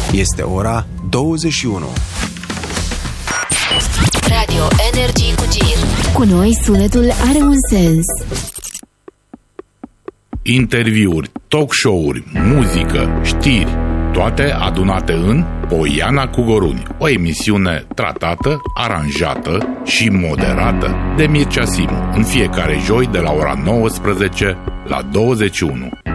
Este ora 21. Radio Energy cu Gir. Cu noi sunetul are un sens. Interviuri, talk show-uri, muzică, știri, toate adunate în Poiana cu Goruni, o emisiune tratată, aranjată și moderată de Mircea Simu, în fiecare joi de la ora 19 la 21.